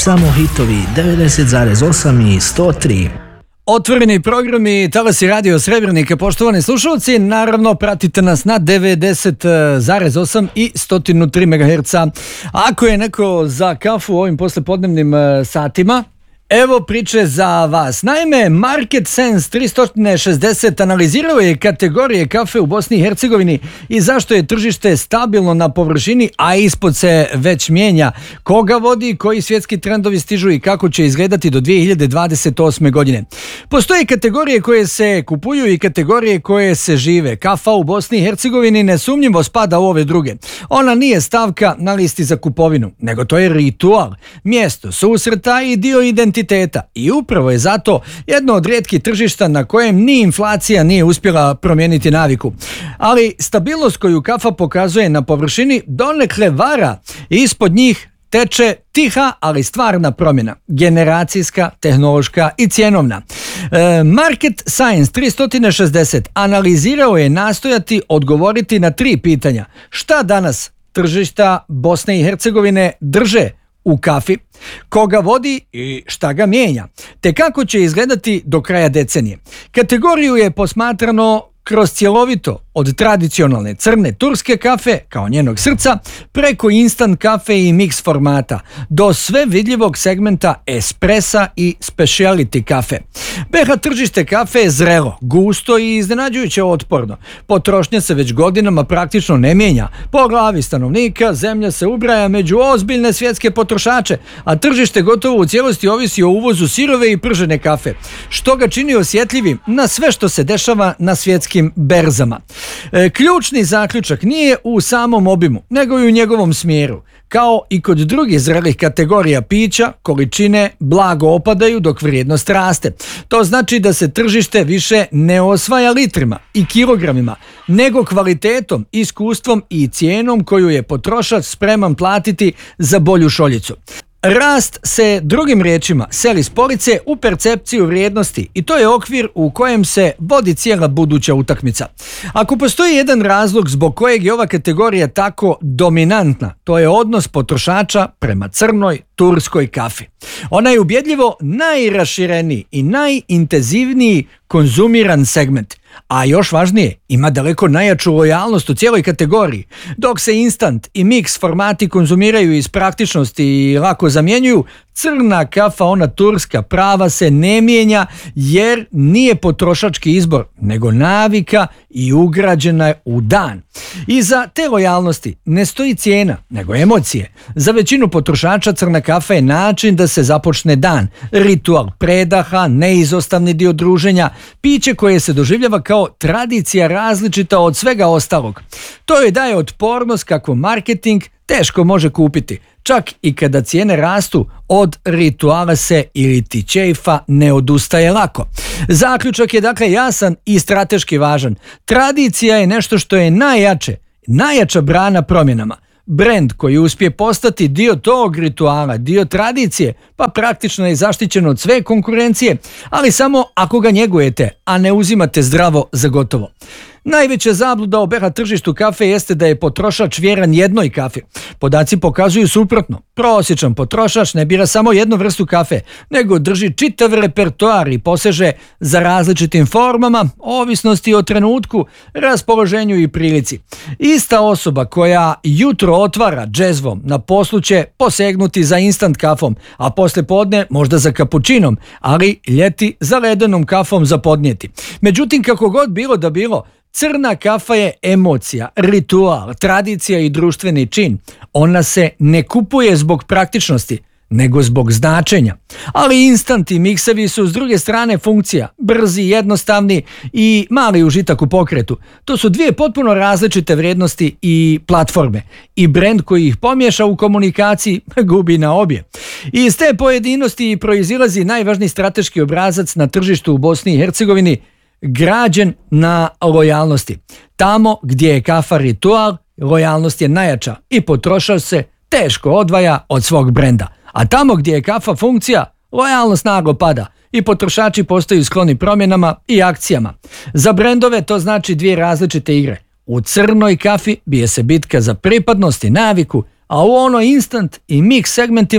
Samo hitovi 90,8 i 103. Otvoreni programi Talasi Radio Srebrnike, poštovani slušalci, naravno pratite nas na 90,8 i 103 MHz. Ako je neko za kafu u ovim poslepodnevnim satima, evo priče za vas. Naime, Market Sense 360 analizirao je kategorije kafe u Bosni i Hercegovini i zašto je tržište stabilno na površini, a ispod se već mijenja. Koga vodi, koji svjetski trendovi stižu i kako će izgledati do 2028. godine. Postoje kategorije koje se kupuju i kategorije koje se žive. Kafa u Bosni i Hercegovini nesumnjivo spada u ove druge. Ona nije stavka na listi za kupovinu, nego to je ritual, mjesto susreta i dio identiteta. I upravo je zato jedno od rijetkih tržišta na kojem ni inflacija nije uspjela promijeniti naviku. Ali stabilnost koju kafa pokazuje na površini donekle vara i ispod njih teče tiha, ali stvarna promjena. Generacijska, tehnološka i cjenovna. Market Science 360 analizirao je nastojati odgovoriti na 3 pitanja. Šta danas tržišta Bosne i Hercegovine drže u kafi, koga vodi i šta ga mijenja, te kako će izgledati do kraja decenije. Kategoriju je posmatrano kroz cjelovito, od tradicionalne crne turske kafe, kao njenog srca, preko instant kafe i mix formata, do sve vidljivog segmenta espressa i speciality kafe. BH tržište kafe je zrelo, gusto i iznenađujuće otporno. Potrošnja se već godinama praktično ne mijenja. Po glavi stanovnika zemlja se ubraja među ozbiljne svjetske potrošače, a tržište gotovo u cijelosti ovisi o uvozu sirove i pržene kafe, što ga čini osjetljivim na sve što se dešava na svjetskim berzama. Ključni zaključak nije u samom obimu, nego i u njegovom smjeru. Kao i kod drugih zrelih kategorija pića, količine blago opadaju dok vrijednost raste. To znači da se tržište više ne osvaja litrima i kilogramima, nego kvalitetom, iskustvom i cijenom koju je potrošač spreman platiti za bolju šoljicu. Rast se, drugim riječima, seli s police u percepciju vrijednosti i to je okvir u kojem se vodi cijela buduća utakmica. Ako postoji jedan razlog zbog kojeg je ova kategorija tako dominantna, to je odnos potrošača prema crnoj turskoj kafi. Ona je ubjedljivo najrašireniji i najintenzivniji konzumiran segment. A još važnije, ima daleko najjaču lojalnost u cijeloj kategoriji. Dok se instant i mix formati konzumiraju iz praktičnosti i lako zamjenjuju, crna kafa, ona turska prava, se ne mijenja jer nije potrošački izbor, nego navika i ugrađena je u dan. Iza te lojalnosti ne stoji cijena, nego emocije. Za većinu potrošača crna kafa je način da se započne dan, ritual predaha, neizostavni dio druženja, piće koje se doživljava kao tradicija različita od svega ostalog. To joj daje otpornost kako marketing teško može kupiti. Čak i kada cijene rastu, od rituala se ili ti čejfa ne odustaje lako. Zaključak je dakle jasan i strateški važan. Tradicija je nešto što je najjača brana promjenama. Brend koji uspije postati dio tog rituala, dio tradicije, pa praktično je zaštićen od sve konkurencije, ali samo ako ga njegujete, a ne uzimate zdravo za gotovo. Najveća zabluda o BH tržištu kafe jeste da je potrošač vjeran jednoj kafi. Podaci pokazuju suprotno. Prosječan potrošač ne bira samo jednu vrstu kafe, nego drži čitav repertoar i poseže za različitim formama, ovisnosti o trenutku, raspoloženju i prilici. Ista osoba koja jutro otvara džezvom, na poslu će posegnuti za instant kafom, a poslije podne možda za kapućinom, ali ljeti za ledenom kafom za podnijeti. Međutim, kako god bilo da bilo, crna kafa je emocija, ritual, tradicija i društveni čin. Ona se ne kupuje zbog praktičnosti, nego zbog značenja. Ali instant i miksevi su s druge strane funkcija, brzi, jednostavni i mali užitak u pokretu. To su dvije potpuno različite vrijednosti i platforme. I brend koji ih pomješa u komunikaciji gubi na obje. I iz te pojedinosti proizilazi najvažniji strateški obrazac na tržištu u Bosni i Hercegovini, građen na lojalnosti. Tamo gdje je kafa ritual, lojalnost je najjača i potrošač se teško odvaja od svog brenda. A tamo gdje je kafa funkcija, lojalnost naglo pada i potrošači postaju skloni promjenama i akcijama. Za brendove to znači dvije različite igre. U crnoj kafi bije se bitka za pripadnost i naviku, a u onoj instant i mix segmentima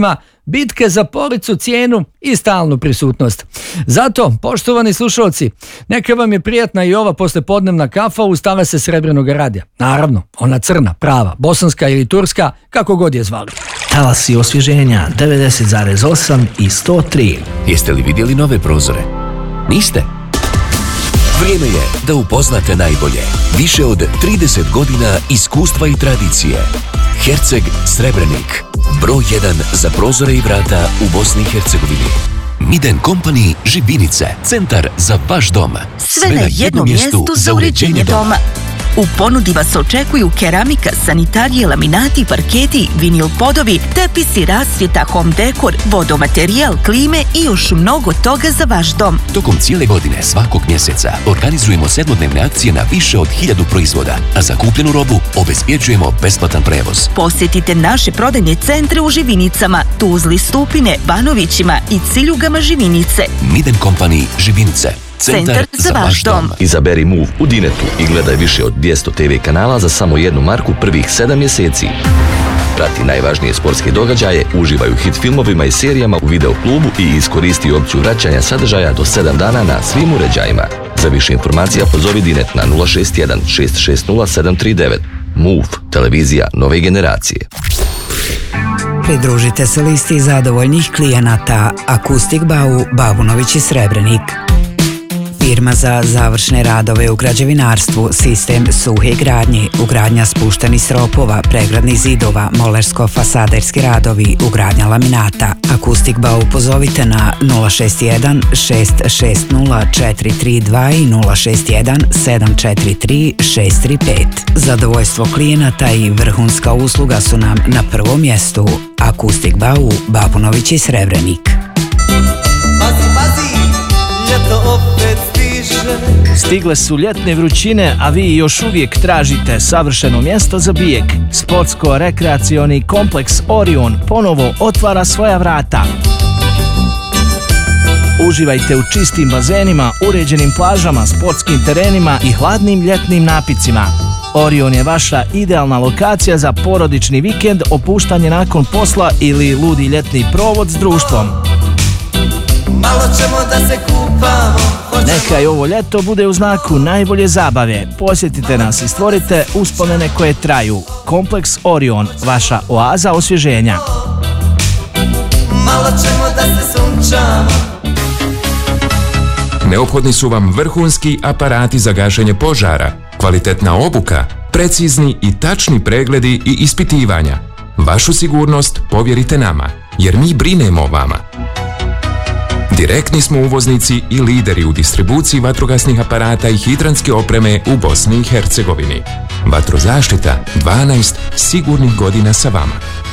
bitke za policu, cijenu i stalnu prisutnost. Zato, poštovani slušalci, neka vam je prijatna i ova poslepodnevna kafa uz talase Srebrenog radija. Naravno, ona crna, prava, bosanska ili turska, kako god je zvali. Talasi osvježenja 90,8 i 103. Jeste li vidjeli nove prozore? Niste? Vrijeme je da upoznate najbolje. Više od 30 godina iskustva i tradicije. Herceg Srebrenik. Broj 1 za prozore i vrata u Bosni i Hercegovini. Miden Company Žibinice. Centar za vaš dom. Sve na jednom mjestu za uređenje doma. U ponudi vas očekuju keramika, sanitarije, laminati, parketi, vinil podovi, tepisi, rasvjeta, home dekor, vodomaterijal, klime i još mnogo toga za vaš dom. Tokom cijele godine, svakog mjeseca, organizujemo 7-dnevne akcije na više od 1000 proizvoda, a za kupljenu robu obezbjeđujemo besplatan prevoz. Posjetite naše prodajne centre u Živinicama, Tuzli, Stupine, Banovićima i Ciljugama Živinice. Miden Company Živinice. Centar za vaš dom. Izaberi Move u Dinetu i gledaj više od 200 TV kanala za samo 1 marku prvih 7 mjeseci. Prati najvažnije sportske događaje, uživaj u hit filmovima i serijama u video klubu i iskoristi opciju vraćanja sadržaja do 7 dana na svim uređajima. Za više informacija pozovi Dinet na 061 660 739. Move, televizija nove generacije. Pridružite se listi zadovoljnih klijenata Akustik Bau, Babunović i Srebrenik. Firma za završne radove u građevinarstvu, sistem suhe gradnje, ugradnja spuštenih stropova, pregradnih zidova, molersko-fasaderski radovi, ugradnja laminata. Akustik Bau pozovite na 061 660 432 i 061 743 635. Zadovoljstvo klijenata i vrhunska usluga su nam na prvom mjestu. Akustik Bau, Babunović i Srebrenik. Stigle su ljetne vrućine, a vi još uvijek tražite savršeno mjesto za bijeg. Sportsko-rekreacioni kompleks Orion ponovo otvara svoja vrata. Uživajte u čistim bazenima, uređenim plažama, sportskim terenima i hladnim ljetnim napicima. Orion je vaša idealna lokacija za porodični vikend, opuštanje nakon posla ili ludi ljetni provod s društvom. Malo ćemo da se kupamo. Neka i ovo ljeto bude u znaku najbolje zabave. Posjetite nas i stvorite uspomene koje traju. Kompleks Orion, vaša oaza osvježenja. Malo ćemo da se sunčamo. Neophodni su vam vrhunski aparati za gašenje požara, kvalitetna obuka, precizni i tačni pregledi i ispitivanja. Vašu sigurnost povjerite nama, jer mi brinemo o vama. Direktni smo uvoznici i lideri u distribuciji vatrogasnih aparata i hidrantske opreme u Bosni i Hercegovini. Vatrozaštita 12 sigurnih godina sa vama.